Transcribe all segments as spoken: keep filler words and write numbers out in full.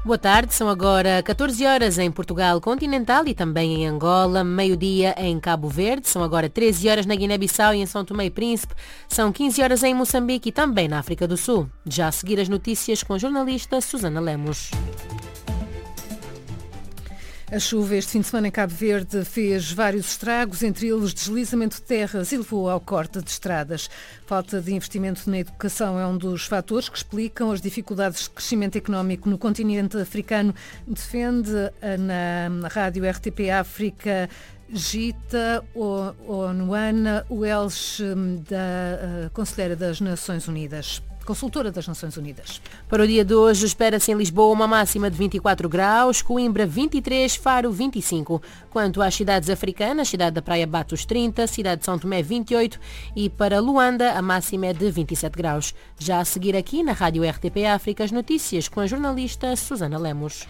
Boa tarde, são agora catorze horas em Portugal continental e também em Angola, meio-dia em Cabo Verde, são agora treze horas na Guiné-Bissau e em São Tomé e Príncipe, são quinze horas em Moçambique e também na África do Sul. Já a seguir as notícias com a jornalista Susana Lemos. A chuva este fim de semana em Cabo Verde fez vários estragos, entre eles deslizamento de terras e levou ao corte de estradas. Falta de investimento na educação é um dos fatores que explicam as dificuldades de crescimento económico no continente africano, defende na rádio R T P África Gita Onuana Welsh, da Conselheira das Nações Unidas. Consultora das Nações Unidas. Para o dia de hoje, espera-se em Lisboa uma máxima de vinte e quatro graus, Coimbra vinte e três, Faro vinte e cinco. Quanto às cidades africanas, cidade da Praia bate os trinta, cidade de São Tomé vinte e oito e para Luanda a máxima é de vinte e sete graus. Já a seguir aqui na rádio R T P África as notícias com a jornalista Susana Lemos.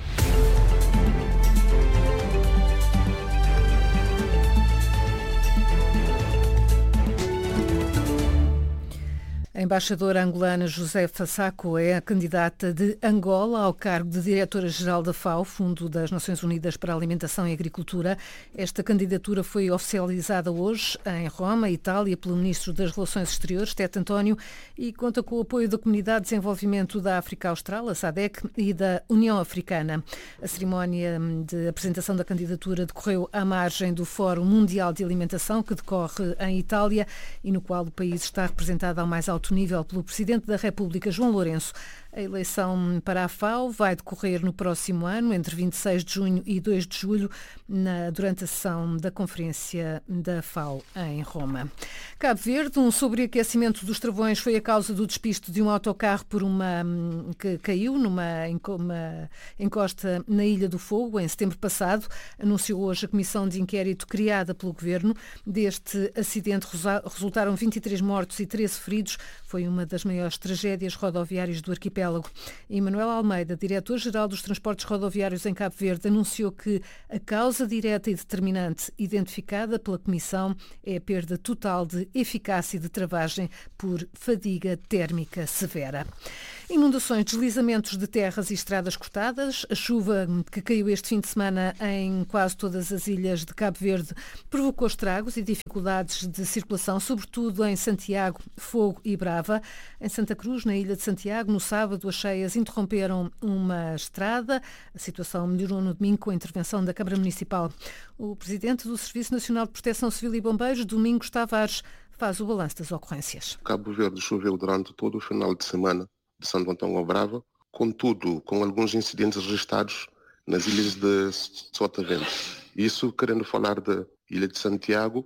A embaixadora angolana Josefa Sacco é a candidata de Angola ao cargo de diretora-geral da FAO, Fundo das Nações Unidas para a Alimentação e Agricultura. Esta candidatura foi oficializada hoje em Roma, Itália, pelo Ministro das Relações Exteriores, Tete António, e conta com o apoio da Comunidade de Desenvolvimento da África Austral, a SADC, e da União Africana. A cerimónia de apresentação da candidatura decorreu à margem do Fórum Mundial de Alimentação, que decorre em Itália e no qual o país está representado ao mais alto nível pelo Presidente da República, João Lourenço. A eleição para a FAO vai decorrer no próximo ano, entre vinte e seis de junho e dois de julho, na, durante a sessão da Conferência da FAO em Roma. Cabo Verde, um sobreaquecimento dos travões foi a causa do despiste de um autocarro por uma, que caiu numa uma encosta na Ilha do Fogo, em setembro passado. Anunciou hoje a comissão de inquérito criada pelo Governo. Deste acidente resultaram vinte e três mortos e treze feridos. Foi uma das maiores tragédias rodoviárias do arquipélago. E Manuel Almeida, diretor-geral dos transportes rodoviários em Cabo Verde, anunciou que a causa direta e determinante identificada pela Comissão é a perda total de eficácia de travagem por fadiga térmica severa. Inundações, deslizamentos de terras e estradas cortadas. A chuva que caiu este fim de semana em quase todas as ilhas de Cabo Verde provocou estragos e dificuldades de circulação, sobretudo em Santiago, Fogo e Brava. Em Santa Cruz, na ilha de Santiago, no sábado, as cheias interromperam uma estrada. A situação melhorou no domingo com a intervenção da Câmara Municipal. O presidente do Serviço Nacional de Proteção Civil e Bombeiros, Domingos Tavares, faz o balanço das ocorrências. Cabo Verde choveu durante todo o final de semana de Santo Antão ao Brava, contudo, com alguns incidentes registrados nas ilhas de Sotavento. Isso querendo falar da Ilha de Santiago,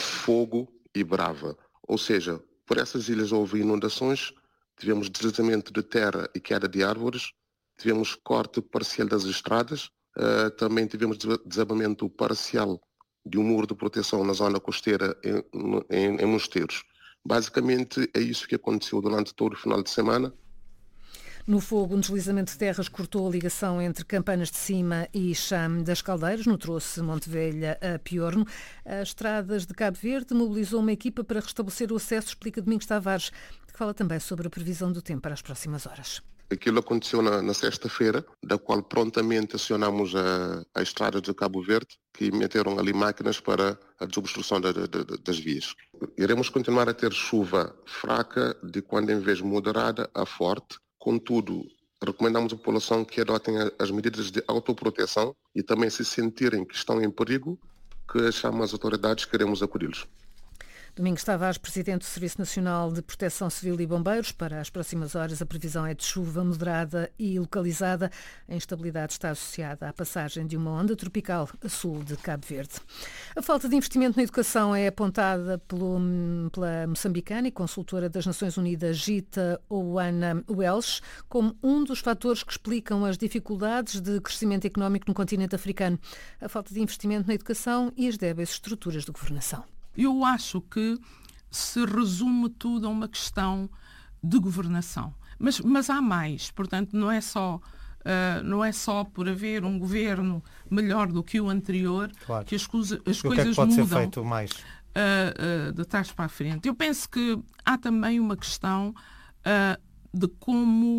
Fogo e Brava. Ou seja, por essas ilhas houve inundações, tivemos deslizamento de terra e queda de árvores, tivemos corte parcial das estradas, uh, também tivemos desabamento parcial de um muro de proteção na zona costeira em, em, em Mosteiros. Basicamente é isso que aconteceu durante todo o final de semana. No Fogo, um deslizamento de terras cortou a ligação entre Campanas de Cima e Chame das Caldeiras, no troço Montevelha a Piorno. As estradas de Cabo Verde mobilizou uma equipa para restabelecer o acesso, explica Domingos Tavares, que fala também sobre a previsão do tempo para as próximas horas. Aquilo aconteceu na, na sexta-feira, da qual prontamente acionamos a, a estrada de Cabo Verde, que meteram ali máquinas para a desobstrução da, da, das vias. Iremos continuar a ter chuva fraca, de quando em vez moderada a forte. Contudo, recomendamos à população que adotem as medidas de autoproteção e também, se sentirem que estão em perigo, que chamem as autoridades, queremos acudi-los. Domingos Tavares, presidente do Serviço Nacional de Proteção Civil e Bombeiros. Para as próximas horas, a previsão é de chuva moderada e localizada. A instabilidade está associada à passagem de uma onda tropical a sul de Cabo Verde. A falta de investimento na educação é apontada pelo, pela moçambicana e consultora das Nações Unidas, Gita Onuana Welsh, como um dos fatores que explicam as dificuldades de crescimento económico no continente africano. A falta de investimento na educação e as débeis estruturas de governação. Eu acho que se resume tudo a uma questão de governação. Mas, mas há mais, portanto, não é só, uh, não é só por haver um governo melhor do que o anterior, claro, que as, coisa, as coisas mudam. O que é que pode ser feito mais? Uh, uh, de trás para a frente. Eu penso que há também uma questão uh, de como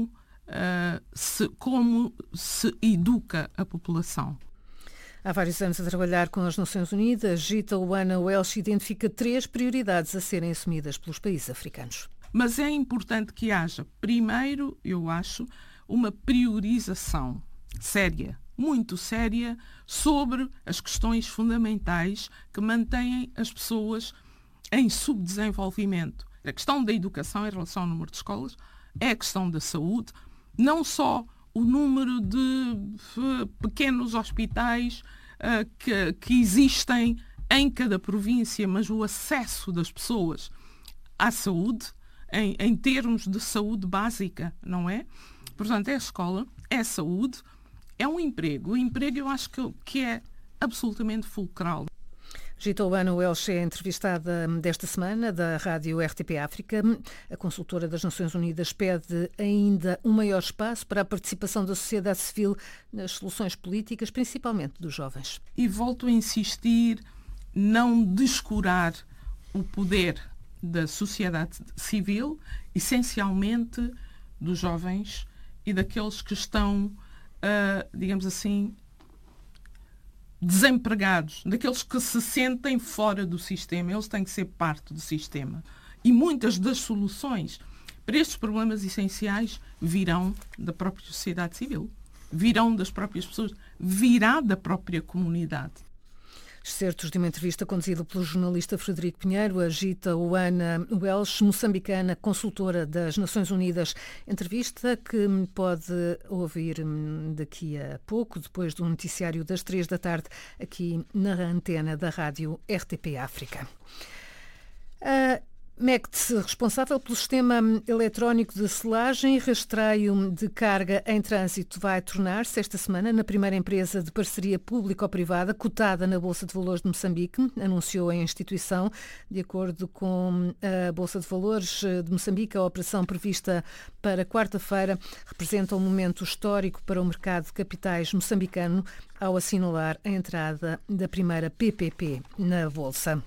uh, se, como se educa a população. Há vários anos a trabalhar com as Nações Unidas, Gita Oana Welsh identifica três prioridades a serem assumidas pelos países africanos. Mas é importante que haja, primeiro, eu acho, uma priorização séria, muito séria, sobre as questões fundamentais que mantêm as pessoas em subdesenvolvimento. A questão da educação em relação ao número de escolas, é a questão da saúde, não só o número de uh, pequenos hospitais uh, que, que existem em cada província, mas o acesso das pessoas à saúde, em, em termos de saúde básica, não é? Portanto, é a escola, é a saúde, é um emprego. O emprego eu acho que, que é absolutamente fulcral. Gita Oana Welsh é entrevistada desta semana da Rádio R T P África. A consultora das Nações Unidas pede ainda um maior espaço para a participação da sociedade civil nas soluções políticas, principalmente dos jovens. E volto a insistir, não descurar o poder da sociedade civil, essencialmente dos jovens e daqueles que estão, uh, digamos assim, desempregados, daqueles que se sentem fora do sistema. Eles têm que ser parte do sistema. E muitas das soluções para estes problemas essenciais virão da própria sociedade civil, virão das próprias pessoas, virá da própria comunidade. Excertos de uma entrevista conduzida pelo jornalista Frederico Pinheiro, a Gita Oana Welsh, moçambicana, consultora das Nações Unidas. Entrevista que pode ouvir daqui a pouco, depois do noticiário das três da tarde, aqui na antena da Rádio R T P África. A M E C T, responsável pelo sistema eletrónico de selagem e rastreio de carga em trânsito, vai tornar-se esta semana na primeira empresa de parceria público-privada cotada na Bolsa de Valores de Moçambique, anunciou a instituição. De acordo com a Bolsa de Valores de Moçambique, a operação prevista para quarta-feira representa um momento histórico para o mercado de capitais moçambicano ao assinalar a entrada da primeira P P P na Bolsa.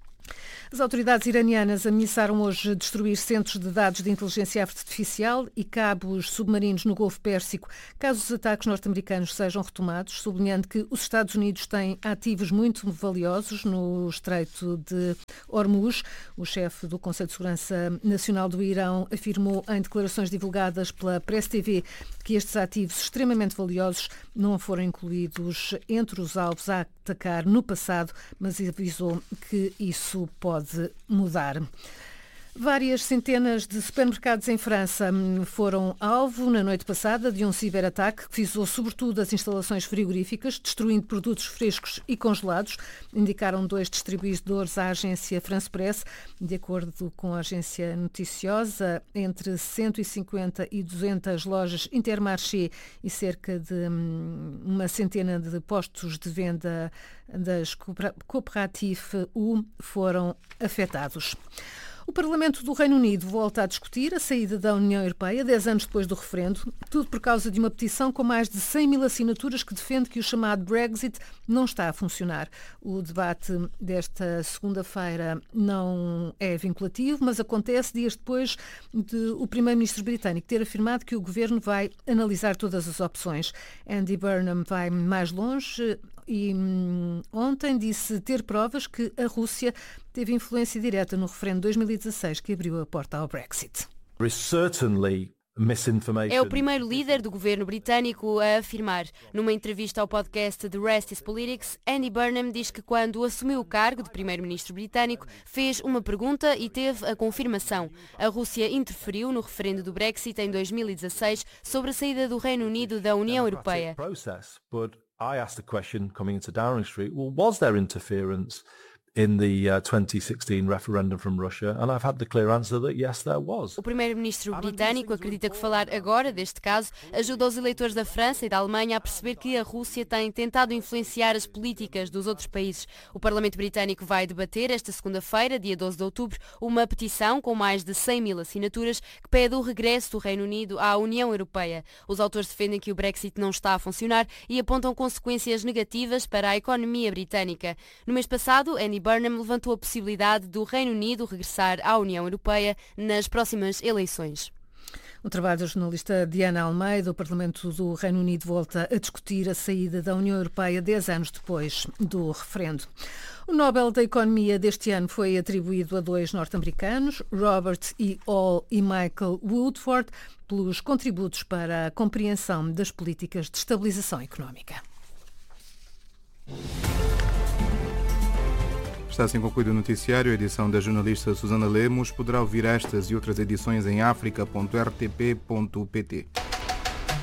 As autoridades iranianas ameaçaram hoje destruir centros de dados de inteligência artificial e cabos submarinos no Golfo Pérsico, caso os ataques norte-americanos sejam retomados, sublinhando que os Estados Unidos têm ativos muito valiosos no Estreito de Hormuz. O chefe do Conselho de Segurança Nacional do Irão afirmou em declarações divulgadas pela Press T V que estes ativos extremamente valiosos não foram incluídos entre os alvos a atacar no passado, mas avisou que isso pode mudar. Várias centenas de supermercados em França foram alvo na noite passada de um ciberataque que visou sobretudo as instalações frigoríficas, destruindo produtos frescos e congelados, indicaram dois distribuidores à agência France Press. De acordo com a agência noticiosa, entre cento e cinquenta e duzentas lojas Intermarché e cerca de uma centena de postos de venda das Cooperative U foram afetados. O Parlamento do Reino Unido volta a discutir a saída da União Europeia dez anos depois do referendo, tudo por causa de uma petição com mais de cem mil assinaturas que defende que o chamado Brexit não está a funcionar. O debate desta segunda-feira não é vinculativo, mas acontece dias depois de o primeiro-ministro britânico ter afirmado que o governo vai analisar todas as opções. Andy Burnham vai mais longe e hum, ontem disse ter provas que a Rússia teve influência direta no referendo de dois mil e dezasseis que abriu a porta ao Brexit. É o primeiro líder do governo britânico a afirmar. Numa entrevista ao podcast The Rest is Politics, Andy Burnham diz que quando assumiu o cargo de primeiro-ministro britânico, fez uma pergunta e teve a confirmação. A Rússia interferiu no referendo do Brexit em dois mil e dezasseis sobre a saída do Reino Unido da União Europeia. I asked the question coming into Downing Street, well, was there interference in the uh, twenty sixteen referendum from Russia? And I've had the clear answer that yes, there was. O primeiro-ministro britânico acredita que falar agora deste caso ajuda os eleitores da França e da Alemanha a perceber que a Rússia tem tentado influenciar as políticas dos outros países. O Parlamento britânico vai debater esta segunda-feira, dia doze de outubro, uma petição com mais de cem mil assinaturas que pede o regresso do Reino Unido à União Europeia. Os autores defendem que o Brexit não está a funcionar e apontam consequências negativas para a economia britânica. No mês passado, Andy Burnham levantou a possibilidade do Reino Unido regressar à União Europeia nas próximas eleições. O trabalho da jornalista Diana Almeida. O Parlamento do Reino Unido volta a discutir a saída da União Europeia dez anos depois do referendo. O Nobel da Economia deste ano foi atribuído a dois norte-americanos, Robert E. Hall e Michael Woodford, pelos contributos para a compreensão das políticas de estabilização económica. Está assim concluído o noticiário. A edição da jornalista Susana Lemos. Poderá ouvir estas e outras edições em africa ponto r t p ponto p t.